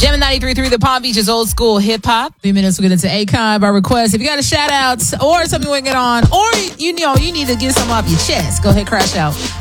Gem 93.3, the Palm Beach is old school hip hop. 3 minutes, we'll get into Akon by request. If you got a shout out or something you want to get on, or you need to get something off your chest, go ahead, crash out